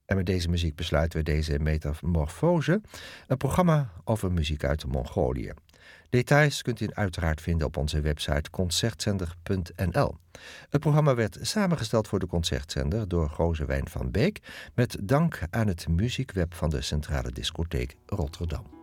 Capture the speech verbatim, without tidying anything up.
En met deze muziek besluiten we deze metamorfose, een programma over muziek uit Mongolië. Details kunt u uiteraard vinden op onze website concertzender punt n l. Het programma werd samengesteld voor de Concertzender door Gozewijn van Beek, met dank aan het muziekweb van de Centrale Discotheek Rotterdam.